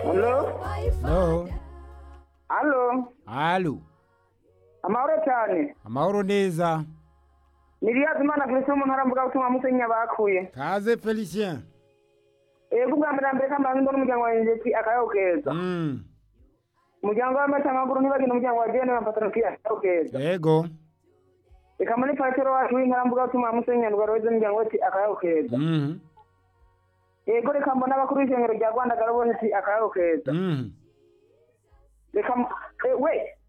Hello? No. Allo? Halo. Amahoro cyane. Amahoro neza. Niriyazimana Christian mu ntara mvuga utumwa Musenya bakuye. Kaze Felicien. Ubwa mbere kamba ndo n'umuryango wanjye ati akayokeza. Umuryango w'amatangaguru ntibagina umuryango wa Jene bamfatana akayokeza. Yego. Ikamani Patero wacu w'intara mvuga utumwa Musenya rwaroze umuryango ati akayokeza. Yego reka mbona abakuru b'ishengero rya Rwanda garabone ati akayokeza. Reka we